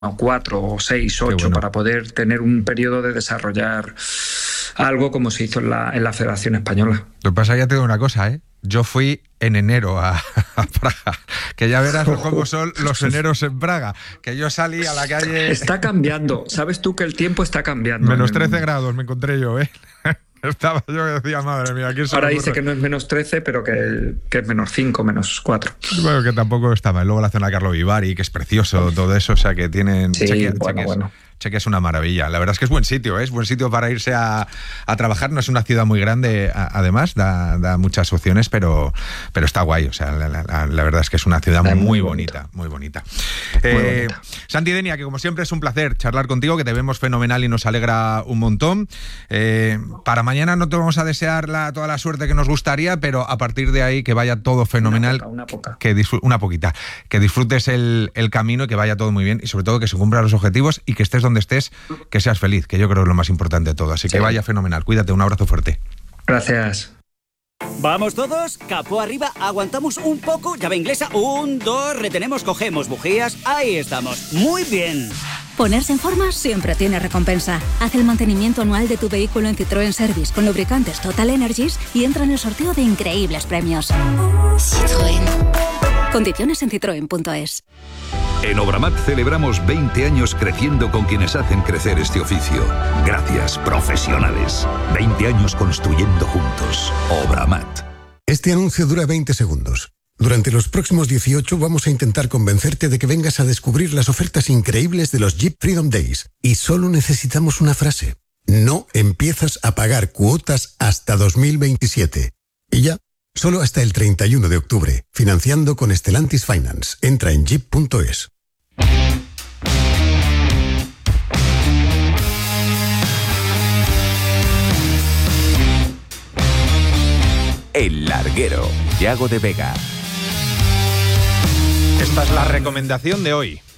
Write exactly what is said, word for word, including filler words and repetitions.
cuatro o seis, ocho, bueno, para poder tener un periodo de desarrollar algo como se hizo en la, en la Federación Española. Lo que pasa es que ya te digo una cosa, ¿eh? Yo fui en enero a, a Praga, que ya verás cómo son los eneros en Praga, que yo salí a la calle... Está cambiando, sabes tú que el tiempo está cambiando. Menos trece grados me encontré yo, ¿eh? Estaba yo que decía, madre mía, ¿quién se Ahora me dice ocurre? que no es menos trece, pero que, que es menos cinco, menos cuatro. Bueno, que tampoco estaba. Luego la zona Carlo Vivari, que es precioso, todo eso, o sea, que tienen... Sí, cheque, bueno, cheques, bueno. Che que es una maravilla. La verdad es que es buen sitio, ¿eh? Es buen sitio para irse a, a trabajar. No es una ciudad muy grande, a, además, da, da muchas opciones, pero, pero está guay. O sea, la, la, la verdad es que es una ciudad muy, muy bonita, bonita, muy bonita. Muy Eh, bonita. Santi Denia, que como siempre es un placer charlar contigo, que te vemos fenomenal y nos alegra un montón. Eh, para mañana no te vamos a desear la, toda la suerte que nos gustaría, pero a partir de ahí que vaya todo fenomenal. Una poca, una poca. Que disfr- una poquita. Que disfrutes el, el camino y que vaya todo muy bien y sobre todo que se cumplan los objetivos y que estés donde estés, que seas feliz, que yo creo que es lo más importante de todo. Así Sí. que vaya fenomenal. Cuídate, un abrazo fuerte. Gracias. Vamos todos, capó arriba, aguantamos un poco, llave inglesa, un, dos, retenemos, cogemos bujías, ahí estamos, muy bien. Ponerse en forma siempre tiene recompensa. Haz el mantenimiento anual de tu vehículo en Citroën Service con lubricantes Total Energies y entra en el sorteo de increíbles premios. Citroën. Condiciones en citroen punto es. En Obramat celebramos veinte años creciendo con quienes hacen crecer este oficio. Gracias, profesionales. veinte años construyendo juntos. Obramat. Este anuncio dura veinte segundos. Durante los próximos dieciocho vamos a intentar convencerte de que vengas a descubrir las ofertas increíbles de los Jeep Freedom Days. Y solo necesitamos una frase. No empiezas a pagar cuotas hasta dos mil veintisiete. Y ya, solo hasta el treinta y uno de octubre. Financiando con Stellantis Finance. Entra en jeep punto es. El Larguero, Yago de Vega. Esta es la recomendación de hoy.